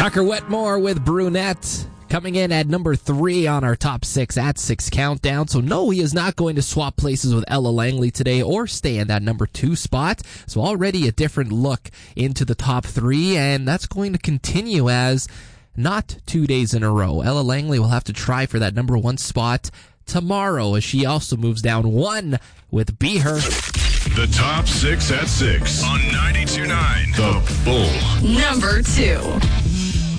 Tucker Wetmore with Brunette coming in at number 3 on our top 6 at 6 countdown. So no, he is not going to swap places with Ella Langley today or stay in that number 2 spot. So already a different look into the top 3, and that's going to continue as not 2 days in a row. Ella Langley will have to try for that number 1 spot tomorrow as she also moves down 1 with Be Her. The top 6 at 6 on 92.9 The Bull. Number 2.